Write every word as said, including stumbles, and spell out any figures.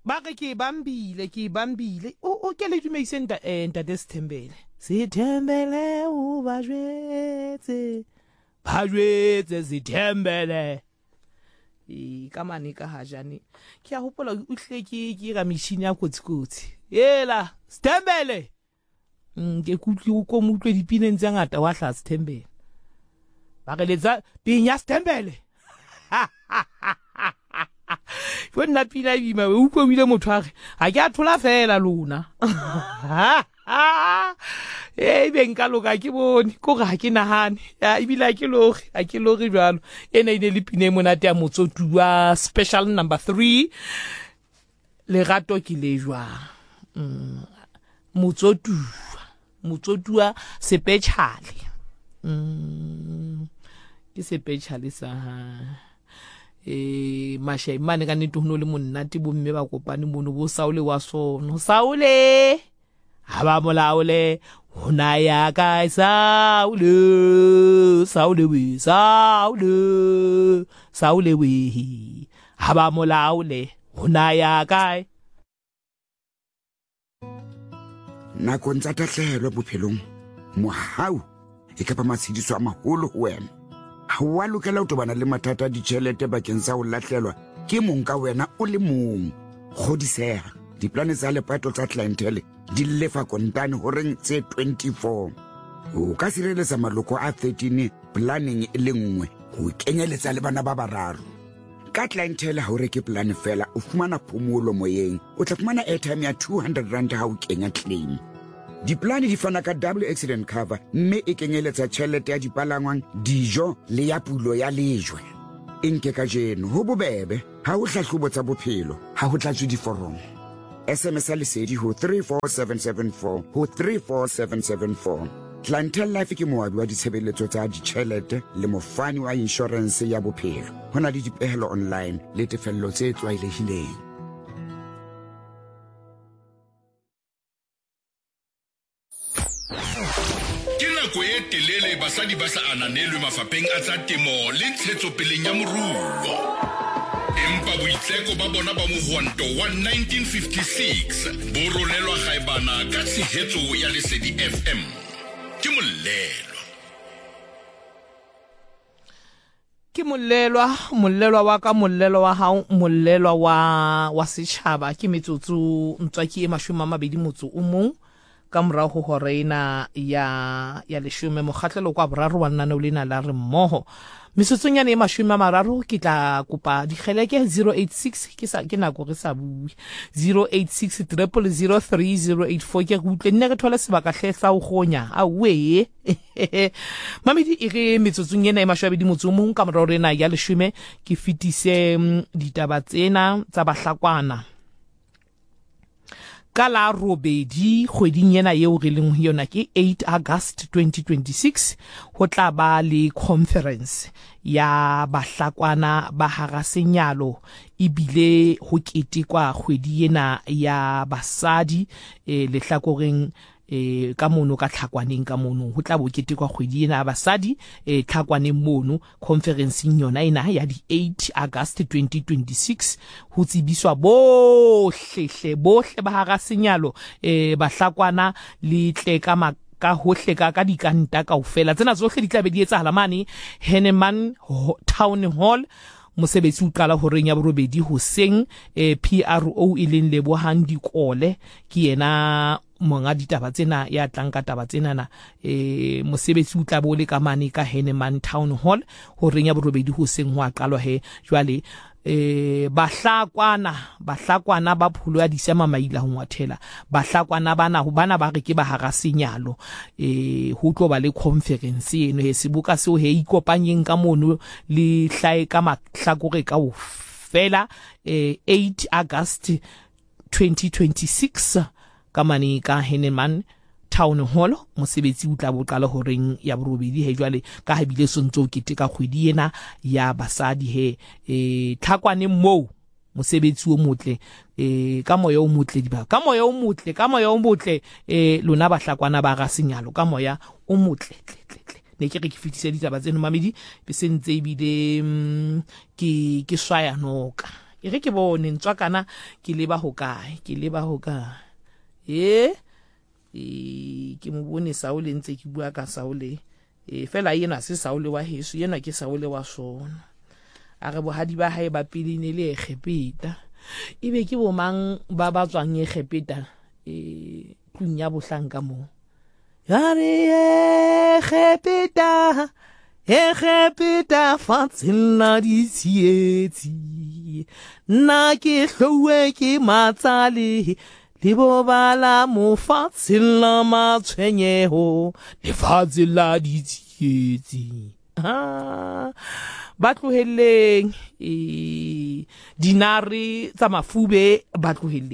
ba re ke bambile ke bambile o o ke le dumeise nta enta desithembele sithembele o ba jwetse ba jwetse sithembele e ka mane ka hajane ke a hopola o hle ke ke ga machine ya kotsikotsi yela sithembele ke kutli o ko mutlwe dipineng tsa ngata wa hla sithembele ba re letsa pinya sithembele Fonna pina bima we utlwile motho a re ha ke a thola fela lona eh be nka loka ke bone ko ga ke nahane ya ibila ke loge a ke loge jalo ene ine le pine monate ya motsotua special number three le gato ke le jwa mm motsotua motsotua special mm ke special sa eh mashe mane ka nete hono le monnate bo mme ba kopane mono bo Saule wa sono Saule ha ba molaole hona ya ka Saule Saule we Saule Saule we ha ba molaole hona ya ka na kontsa tahlelo bophelong mohau e ka pa matshidiso a maholo ho wena ha wa lokela ho tobana le mathata a ditjhelete bakeng sa ho lahlelwa ke mong ka wena o le mong kgodiseha diplane tsa lepato tsa clientele di lefa kontane ho reng tse twenty-four o ka sireletsa maloko a thirteen planning e le nngwe ho kenyeletsa le bana ba bararo ka clientele ha o reke plan fela o fumana phomolo moyeng o tla fumana airtime ya two hundred rand ha o kenya claim diplane di fana ka double accident cover mme e kenyeletsa tjhelete ya dipalangwang dijo le ya pulo ya lejwe enke ka jeno ho bobebe ha o hlahlobo tsa bophelo ha ho tlatswe diforomo S M S a lesedi ho three four seven seven four ho three four seven seven four Clientele Life ke moabi wa ditshebeletso tsa ditjhelete le mofani wa insurance ya bophelo hona le dipehelo online le tefello tse tlwaelehileng Nako e telele basadi ba sa ananelwe mafapeng a tsa temo le ntshetsopeleng ya moruo. Empa boitseko ba bona ba mohwanto wa nineteen fifty-six bo rolelwa kgaebana ka tshehetso ya Lesedi F M. Ke mollelo. ke mollelwa mollelwa wa ka mollelwa wa hao mollelwa wa wa setjhaba ke metsotso ntswaki e mashome a mabedi motso o mong ka morao ho horeina ya ya leshume mokgatlelo kwa boraro wa nna le na la re mmoho mesotsonyane e mashome a mararo ke tla kopa dikgeleke zero eight six ke sa ke nako re sa bue zero eight six zero zero three zero eight four ke gutle nne ke thola sebaka hlehla o gonya a we mamedi e re metsotsonyane e mashome di motso mong ka morao rena ya leshume ke fitise ditaba tsena tsa bahlakwana ka la robedi kgweding yena yeo re leng ho yona ke eight August twenty twenty-six ho tla ba le conference ya bahlakwana ba hara senyalo ibile ho ketekwa kgwedi yena ya basadi e lehlakoreng e ka mono ka tlhakwaneng ka mono ho tla bo ketekwa kgwedi ena basadi e tlhakwaneng mono conference yona ina ya di eight August twenty twenty-six ho tsibiswa bohle bohle ba hara senyalo e bahlakwana le tle ka ka hohle ka ka dikanta kaofela tsena tsohle di tla be di etsahala mane Henneman Town Hall mosebetsi o qala ho reng ya borobedi hoseng e P R O e leng Lebohang Dikole ke yena monga ditaba tsena ya tlanka taba tsena na e mosebetsi o tla bo le ka mane ka Henneman Town Hall ho reng ya borobedi hoseng ho a qalwa he jwale e bahlakwana bahlakwana ba pholo ya disema maila ho ngwathela bahlakwana bana ho bana ba re ke ba hara senyalo e ho tlo ba le conference eno he seboka seo he ikopanyeng ka mono le hlae ka mahlakore ka o fela e eight August twenty twenty-six ka mane ka Henneman Town Hall mosebetsi o tla bo qala ho reng ya borobedi he jwale ka habile sontso keteka kgwedi ena ya basadi he e tlhakwane mo mosebetsi o motle e ka moya o motle diba ka moya o motle ka moya o motle e lona bahlakwana ba ga senyalo ka moya o motle ne ke re ke fitise ditaba tseno mamedi be sentse ibile ke ke swaya noka e re ke bone ntswakana ke leba ho kae ke leba ho kae e e ke mo bone Saule ntse ke bua ka Saule e fela yena se Saule wa heso yena ke Saule wa sona a re bohadi ba hae ba pele ne le Egepeta ibe ke bo mang ba ba tswang Egepeta e tlung ya bohlanka mo ya re Egepeta Egepeta fatsheng la ditsietsi nna ke hlouwe ke matsale le bobala mo fatsheng la matshwenyeho lefatshe la ditsietsi ah ba tlohelleng e dinare tsa mafube ba tlohelleng